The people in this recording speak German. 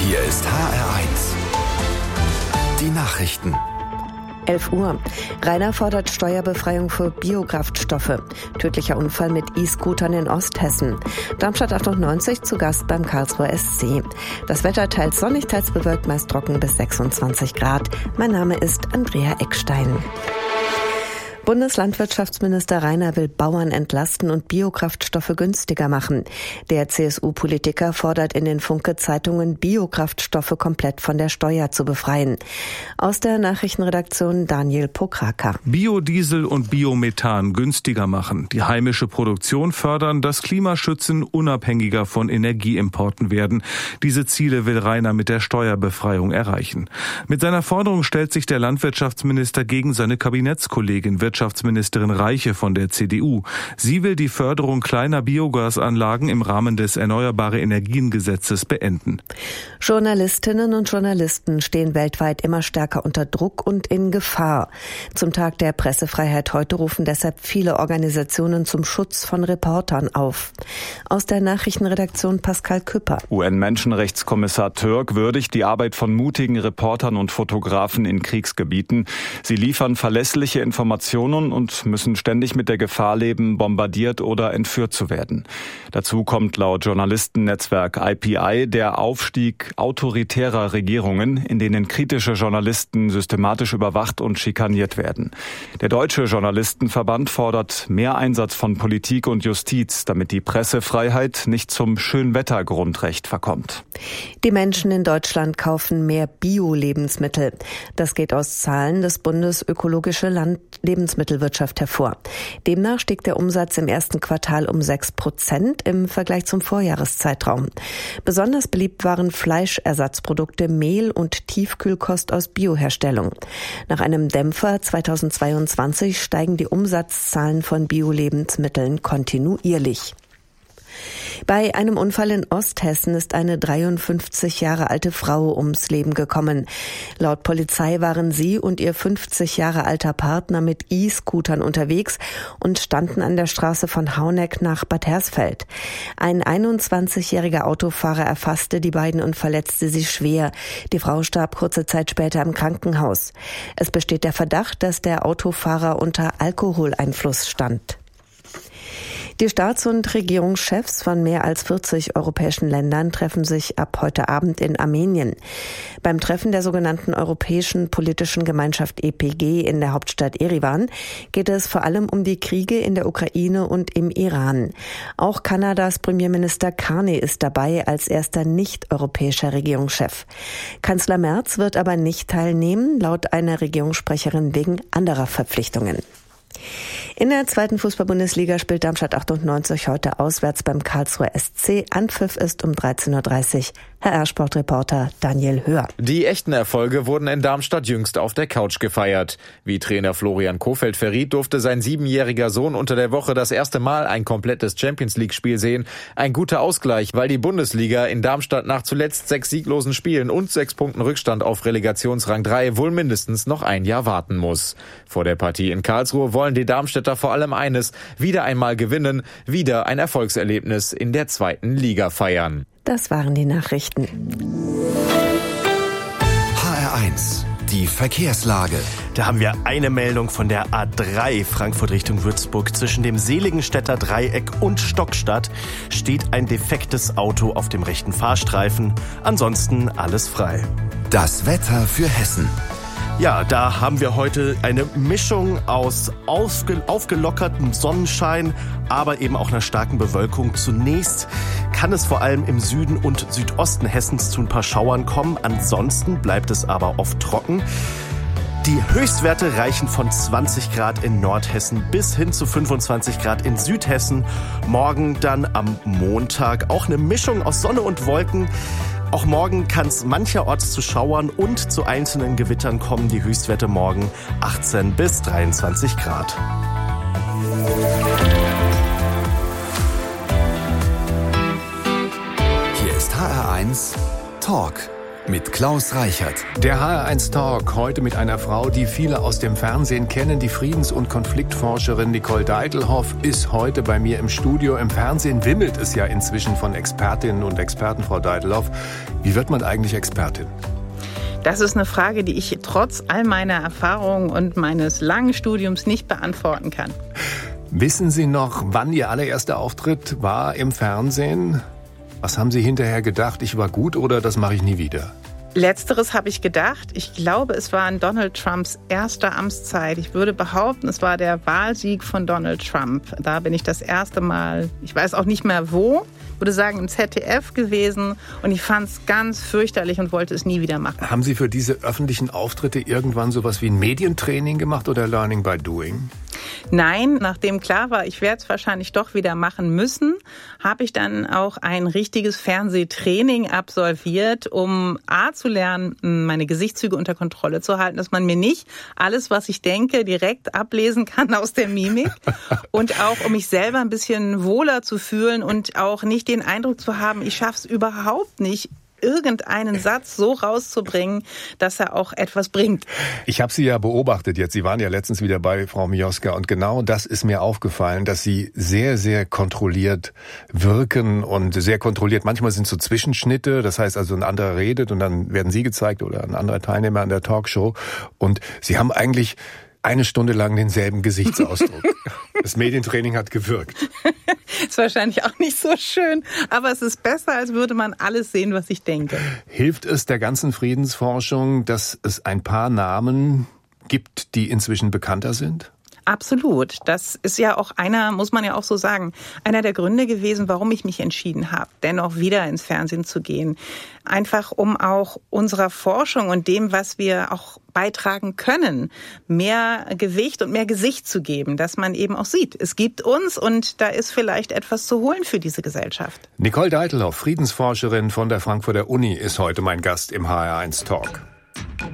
Hier ist HR1. Die Nachrichten. 11 Uhr. Rainer fordert Steuerbefreiung für Biokraftstoffe. Tödlicher Unfall mit E-Scootern in Osthessen. Darmstadt 98 zu Gast beim Karlsruher SC. Das Wetter teils sonnig, teils bewölkt, meist trocken bis 26 Grad. Mein Name ist Andrea Eckstein. Bundeslandwirtschaftsminister Rainer will Bauern entlasten und Biokraftstoffe günstiger machen. Der CSU-Politiker fordert in den Funke-Zeitungen, Biokraftstoffe komplett von der Steuer zu befreien. Aus der Nachrichtenredaktion Daniel Pokraka. Biodiesel und Biomethan günstiger machen, die heimische Produktion fördern, das Klima schützen, unabhängiger von Energieimporten werden. Diese Ziele will Rainer mit der Steuerbefreiung erreichen. Mit seiner Forderung stellt sich der Landwirtschaftsminister gegen seine Kabinettskollegin Wirtschaftsministerin Reiche von der CDU. Sie will die Förderung kleiner Biogasanlagen im Rahmen des Erneuerbare-Energien-Gesetzes beenden. Journalistinnen und Journalisten stehen weltweit immer stärker unter Druck und in Gefahr. Zum Tag der Pressefreiheit heute rufen deshalb viele Organisationen zum Schutz von Reportern auf. Aus der Nachrichtenredaktion Pascal Küpper. UN-Menschenrechtskommissar Türk würdigt die Arbeit von mutigen Reportern und Fotografen in Kriegsgebieten. Sie liefern verlässliche Informationen und müssen ständig mit der Gefahr leben, bombardiert oder entführt zu werden. Dazu kommt laut Journalistennetzwerk IPI der Aufstieg autoritärer Regierungen, in denen kritische Journalisten systematisch überwacht und schikaniert werden. Der Deutsche Journalistenverband fordert mehr Einsatz von Politik und Justiz, damit die Pressefreiheit nicht zum Schönwettergrundrecht verkommt. Die Menschen in Deutschland kaufen mehr Bio-Lebensmittel. Das geht aus Zahlen des Bundes Ökologische Lebensmittelwirtschaft hervor. Demnach stieg der Umsatz im ersten Quartal um 6% im Vergleich zum Vorjahreszeitraum. Besonders beliebt waren Fleischersatzprodukte, Mehl und Tiefkühlkost aus Bioherstellung. Nach einem Dämpfer 2022 steigen die Umsatzzahlen von Bio-Lebensmitteln kontinuierlich. Bei einem Unfall in Osthessen ist eine 53 Jahre alte Frau ums Leben gekommen. Laut Polizei waren sie und ihr 50 Jahre alter Partner mit E-Scootern unterwegs und standen an der Straße von Hauneck nach Bad Hersfeld. Ein 21-jähriger Autofahrer erfasste die beiden und verletzte sie schwer. Die Frau starb kurze Zeit später im Krankenhaus. Es besteht der Verdacht, dass der Autofahrer unter Alkoholeinfluss stand. Die Staats- und Regierungschefs von mehr als 40 europäischen Ländern treffen sich ab heute Abend in Armenien. Beim Treffen der sogenannten Europäischen Politischen Gemeinschaft EPG in der Hauptstadt Erivan geht es vor allem um die Kriege in der Ukraine und im Iran. Auch Kanadas Premierminister Carney ist dabei als erster nicht-europäischer Regierungschef. Kanzler Merz wird aber nicht teilnehmen, laut einer Regierungssprecherin wegen anderer Verpflichtungen. In der zweiten Fußball-Bundesliga spielt Darmstadt 98 heute auswärts beim Karlsruher SC. Anpfiff ist um 13.30 Uhr. HR-Sportreporter Daniel Höher. Die echten Erfolge wurden in Darmstadt jüngst auf der Couch gefeiert. Wie Trainer Florian Kohfeldt verriet, durfte sein 7-jähriger Sohn unter der Woche das erste Mal ein komplettes Champions-League-Spiel sehen. Ein guter Ausgleich, weil die Bundesliga in Darmstadt nach zuletzt 6 sieglosen Spielen und 6 Punkten Rückstand auf Relegationsrang 3 wohl mindestens noch ein Jahr warten muss. Vor der Partie in Karlsruhe wollen die Darmstädter vor allem eines: wieder einmal gewinnen, wieder ein Erfolgserlebnis in der zweiten Liga feiern. Das waren die Nachrichten. HR1, die Verkehrslage. Da haben wir eine Meldung von der A3 Frankfurt Richtung Würzburg. Zwischen dem Seligenstädter Dreieck und Stockstadt steht ein defektes Auto auf dem rechten Fahrstreifen. Ansonsten alles frei. Das Wetter für Hessen. Ja, da haben wir heute eine Mischung aus aufgelockertem Sonnenschein, aber eben auch einer starken Bewölkung. Zunächst kann es vor allem im Süden und Südosten Hessens zu ein paar Schauern kommen. Ansonsten bleibt es aber oft trocken. Die Höchstwerte reichen von 20 Grad in Nordhessen bis hin zu 25 Grad in Südhessen. Morgen dann am Montag auch eine Mischung aus Sonne und Wolken. Auch morgen kann es mancherorts zu Schauern und zu einzelnen Gewittern kommen. Die Höchstwerte morgen 18 bis 23 Grad. Hier ist HR1 Talk. mit Klaus Reichert. Der HR1 Talk heute mit einer Frau, die viele aus dem Fernsehen kennen. Die Friedens- und Konfliktforscherin Nicole Deitelhoff ist heute bei mir im Studio. Im Fernsehen wimmelt es ja inzwischen von Expertinnen und Experten, Frau Deitelhoff. Wie wird man eigentlich Expertin? Das ist eine Frage, die ich trotz all meiner Erfahrung und meines langen Studiums nicht beantworten kann. Wissen Sie noch, wann Ihr allererster Auftritt war im Fernsehen? Was haben Sie hinterher gedacht? Ich war gut oder das mache ich nie wieder? Letzteres habe ich gedacht. Ich glaube, es war in Donald Trumps erster Amtszeit. Ich würde behaupten, es war der Wahlsieg von Donald Trump. Da bin ich das erste Mal, ich weiß auch nicht mehr wo, würde sagen im ZDF gewesen. Und ich fand es ganz fürchterlich und wollte es nie wieder machen. Haben Sie für diese öffentlichen Auftritte irgendwann sowas wie ein Medientraining gemacht oder Learning by Doing? Nein, nachdem klar war, ich werde es wahrscheinlich doch wieder machen müssen, habe ich dann auch ein richtiges Fernsehtraining absolviert, um zu lernen, meine Gesichtszüge unter Kontrolle zu halten, dass man mir nicht alles, was ich denke, direkt ablesen kann aus der Mimik und auch, um mich selber ein bisschen wohler zu fühlen und auch nicht den Eindruck zu haben, ich schaffe es überhaupt nicht, irgendeinen Satz so rauszubringen, dass er auch etwas bringt. Ich habe Sie ja beobachtet jetzt. Sie waren ja letztens wieder bei Frau Mioska und genau das ist mir aufgefallen, dass Sie sehr, sehr kontrolliert wirken und sehr kontrolliert. Manchmal sind so Zwischenschnitte, das heißt also ein anderer redet und dann werden Sie gezeigt oder ein anderer Teilnehmer an der Talkshow und Sie haben eigentlich eine Stunde lang denselben Gesichtsausdruck. Das Medientraining hat gewirkt. Ist wahrscheinlich auch nicht so schön, aber es ist besser, als würde man alles sehen, was ich denke. Hilft es der ganzen Friedensforschung, dass es ein paar Namen gibt, die inzwischen bekannter sind? Absolut. Das ist ja auch muss man ja auch so sagen, einer der Gründe gewesen, warum ich mich entschieden habe, dennoch wieder ins Fernsehen zu gehen. Einfach um auch unserer Forschung und dem, was wir auch beitragen können, mehr Gewicht und mehr Gesicht zu geben, dass man eben auch sieht, es gibt uns und da ist vielleicht etwas zu holen für diese Gesellschaft. Nicole Deitelhoff, Friedensforscherin von der Frankfurter Uni, ist heute mein Gast im HR1 Talk.